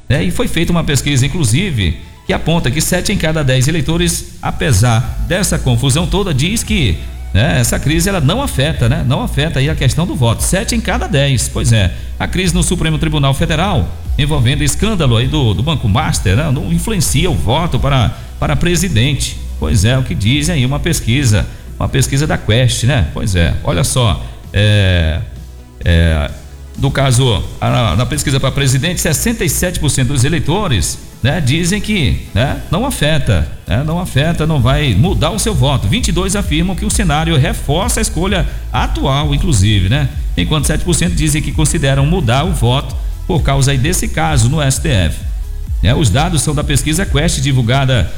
E foi feita uma pesquisa, inclusive, que aponta que 7 em cada 10 eleitores, apesar dessa confusão toda, diz que essa crise ela não afeta, não afeta aí a questão do voto. 7 em cada 10, pois é. A crise no Supremo Tribunal Federal, envolvendo escândalo aí do Banco Master, não influencia o voto para presidente. Pois é, o que diz aí uma pesquisa da Quest, Pois é, olha só, no caso, na pesquisa para presidente, 67% dos eleitores, dizem que, não afeta, não vai mudar o seu voto. 22 afirmam que o cenário reforça a escolha atual, inclusive, enquanto 7% dizem que consideram mudar o voto por causa aí desse caso no STF. Os dados são da pesquisa Quest, divulgada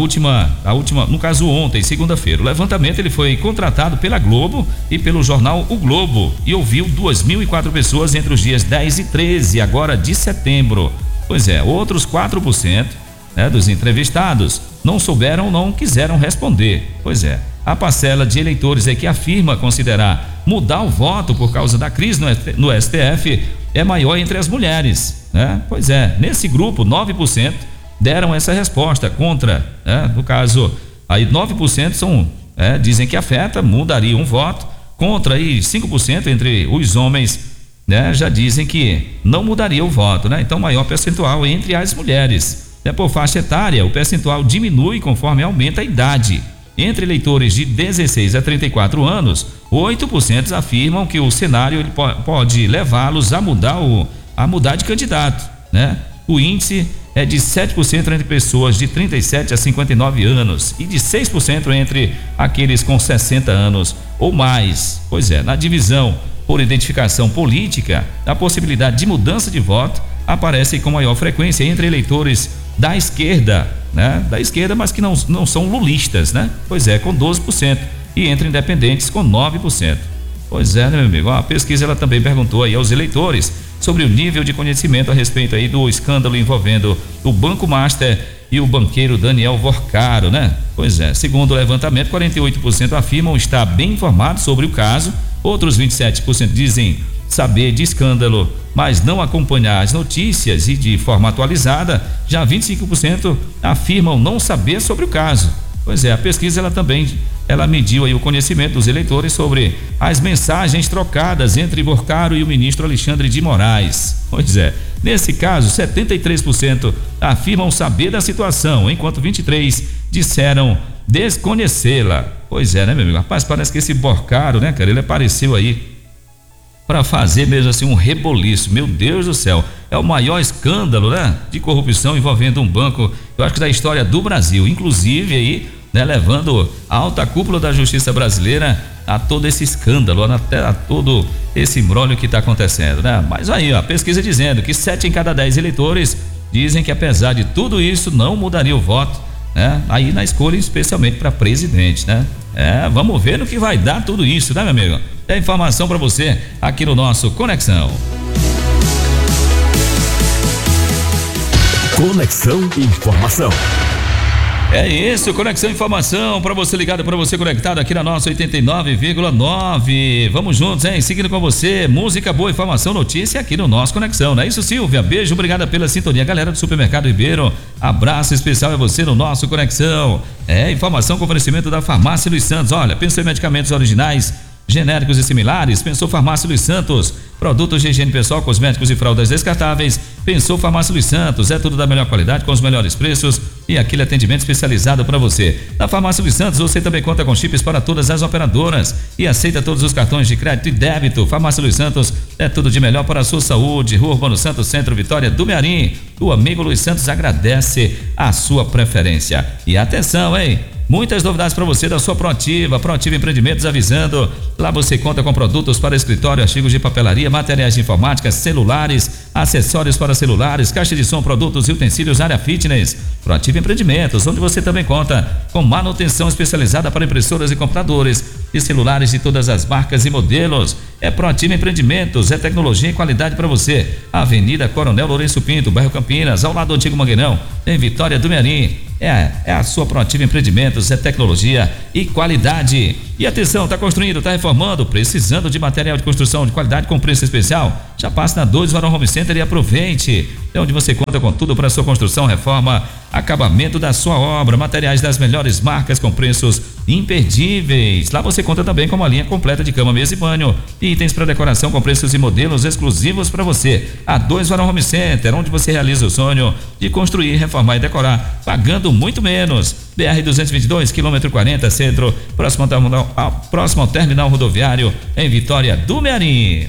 no caso ontem, segunda-feira. O levantamento ele foi contratado pela Globo e pelo jornal O Globo e ouviu 2.004 pessoas entre os dias 10 e 13, agora de setembro. Pois é, outros 4% dos entrevistados não souberam ou não quiseram responder. Pois é, a parcela de eleitores que afirma considerar mudar o voto por causa da crise no STF é maior entre as mulheres, Pois é, nesse grupo 9% deram essa resposta contra, no caso aí 9% dizem que afeta, mudaria um voto, contra aí 5% entre os homens, já dizem que não mudaria o voto, Então maior percentual entre as mulheres. Por faixa etária, o percentual diminui conforme aumenta a idade. Entre eleitores de 16 a 34 anos, 8% afirmam que o cenário ele pode levá-los a mudar de candidato, O índice é de 7% entre pessoas de 37 a 59 anos e de 6% entre aqueles com 60 anos ou mais. Pois é, na divisão por identificação política, a possibilidade de mudança de voto aparece com maior frequência entre eleitores da esquerda, Da esquerda, mas que não são lulistas, Pois é, com 12%, e entre independentes com 9%. Pois é, meu amigo? A pesquisa ela também perguntou aí aos eleitores sobre o nível de conhecimento a respeito aí do escândalo envolvendo o Banco Master e o banqueiro Daniel Vorcaro, Pois é, segundo o levantamento, 48% afirmam estar bem informados sobre o caso, outros 27% dizem saber de escândalo, mas não acompanhar as notícias e de forma atualizada. Já 25% afirmam não saber sobre o caso. Pois é, a pesquisa ela mediu aí o conhecimento dos eleitores sobre as mensagens trocadas entre Vorcaro e o ministro Alexandre de Moraes. Pois é, nesse caso, 73% afirmam saber da situação, enquanto 23% disseram desconhecê-la. Pois é, meu amigo? Rapaz, parece que esse Vorcaro, cara, ele apareceu aí para fazer mesmo assim um reboliço. Meu Deus do céu, é o maior escândalo, de corrupção envolvendo um banco, eu acho que da história do Brasil, inclusive aí, levando a alta cúpula da justiça brasileira a todo esse escândalo, até a todo esse imbróglio que está acontecendo, Mas aí, a pesquisa dizendo que 7 em cada 10 eleitores dizem que apesar de tudo isso não mudaria o voto, aí na escolha especialmente para presidente, Vamos ver no que vai dar tudo isso, meu amigo? É informação para você aqui no nosso Conexão. Conexão Informação. É isso, Conexão Informação, para você ligado, para você conectado aqui na nossa 89,9. Vamos juntos, seguindo com você, música boa, informação, notícia aqui no nosso Conexão, não é isso, Silvia? Beijo, obrigada pela sintonia, galera do Supermercado Ribeiro, abraço especial a você no nosso Conexão. Informação com oferecimento da Farmácia Luiz Santos. Olha, pensou em medicamentos originais, genéricos e similares? Pensou Farmácia Luiz Santos. Produtos de higiene pessoal, cosméticos e fraldas descartáveis? Pensou Farmácia Luiz Santos. É tudo da melhor qualidade, com os melhores preços e aquele atendimento especializado para você. Na Farmácia Luiz Santos você também conta com chips para todas as operadoras e aceita todos os cartões de crédito e débito. Farmácia Luiz Santos é tudo de melhor para a sua saúde. Rua Urbano Santos, Centro, Vitória do Mearim. O amigo Luiz Santos agradece a sua preferência. E atenção, muitas novidades para você da sua Proativa Empreendimentos, avisando, lá você conta com produtos para escritório, artigos de papelaria, materiais de informática, celulares, acessórios para celulares, caixa de som, produtos e utensílios, área fitness. Proativa Empreendimentos, onde você também conta com manutenção especializada para impressoras e computadores e celulares de todas as marcas e modelos. É Proativa Empreendimentos, é tecnologia e qualidade para você. Avenida Coronel Lourenço Pinto, bairro Campinas, ao lado do antigo Mangueirão, em Vitória do Mearim. É a sua Proativa Empreendimentos, é tecnologia e qualidade. E atenção, tá construindo, tá reformando, precisando de material de construção de qualidade com preço especial? Já passe na 2 Varão Home Center e aproveite. É onde você conta com tudo para sua construção, reforma, acabamento da sua obra, materiais das melhores marcas com preços imperdíveis. Lá você conta também com uma linha completa de cama, mesa e banho, itens para decoração com preços e modelos exclusivos para você. A 2 Varão Home Center, onde você realiza o sonho de construir, reformar e decorar, pagando muito menos. BR 222, quilômetro 40, centro, próximo ao terminal rodoviário, em Vitória do Mearim.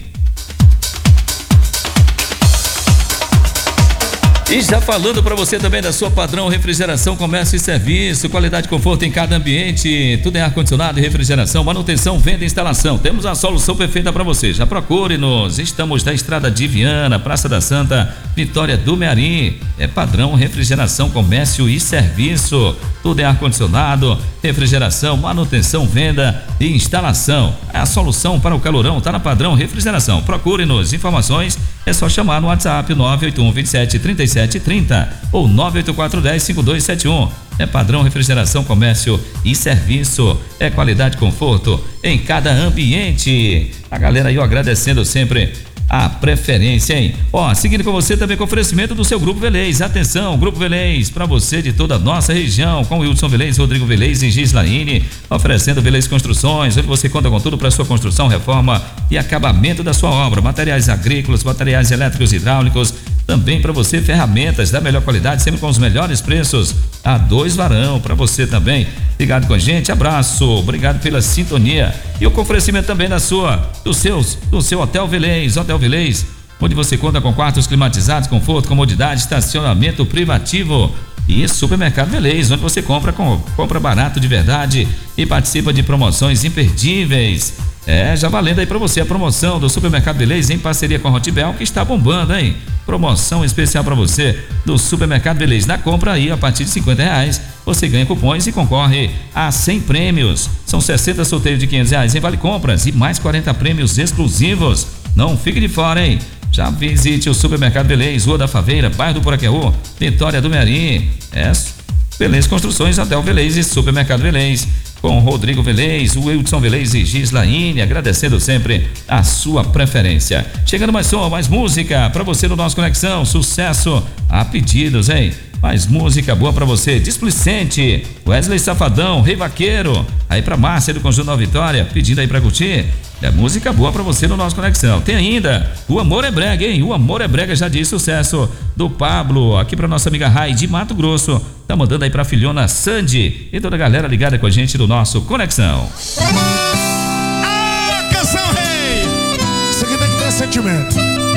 E já falando para você também da sua Padrão Refrigeração, Comércio e Serviço, qualidade e conforto em cada ambiente, tudo em ar-condicionado e refrigeração, manutenção, venda e instalação. Temos a solução perfeita para você. Já procure-nos. Estamos na Estrada de Viana, Praça da Santa, Vitória do Mearim. É Padrão Refrigeração, Comércio e Serviço. Tudo em ar-condicionado, refrigeração, manutenção, venda e instalação. A solução para o calorão está na Padrão Refrigeração. Procure-nos. Informações é só chamar no WhatsApp 981 27 37 30 ou 98410 5271. É Padrão Refrigeração, Comércio e Serviço. É qualidade e conforto em cada ambiente. A galera aí, ó, agradecendo sempre a preferência, hein? Ó, seguindo com você também com oferecimento do seu Grupo Velez. Atenção, Grupo Velez, para você de toda a nossa região, com Wilson Velez, Rodrigo Velez e Gislaine, oferecendo Velez Construções, onde você conta com tudo para sua construção, reforma e acabamento da sua obra, materiais agrícolas, materiais elétricos e hidráulicos, também para você ferramentas da melhor qualidade, sempre com os melhores preços. A 2 Varão, para você também. Ligado com a gente, abraço, obrigado pela sintonia. E o oferecimento também do seu Hotel Velez, Hotel Velez, onde você conta com quartos climatizados, conforto, comodidade, estacionamento privativo. E Supermercado Velez, onde você compra barato de verdade e participa de promoções imperdíveis. Já valendo aí pra você a promoção do Supermercado Velez em parceria com a Hotbel, que está bombando, hein? Promoção especial pra você do Supermercado Velez. Na compra aí, a partir de R$50, você ganha cupons e concorre a 100 prêmios. São 60 sorteios de R$500 em Vale Compras e mais 40 prêmios exclusivos. Não fique de fora, hein? Já visite o Supermercado Velez, Rua da Faveira, bairro do Poraqueú, Vitória do Mearim. Velez Construções, Hotel Velez e Supermercado Velez, com Rodrigo Velez, Wilson Velez e Gislaine, agradecendo sempre a sua preferência. Chegando mais som, mais música para você no nosso Conexão, sucesso a pedidos, hein? Mais música boa pra você, Displicente, Wesley Safadão, Rei Vaqueiro, aí pra Márcia do Conjunto Nova Vitória, pedindo aí pra curtir. É música boa pra você no nosso Conexão. Tem ainda O Amor é Brega, hein? O Amor é Brega já diz sucesso do Pablo, aqui pra nossa amiga Rai de Mato Grosso. Tá mandando aí pra filhona Sandy e toda a galera ligada com a gente do nosso Conexão. Ah, canção rei! Isso aqui tem que ter sentimento.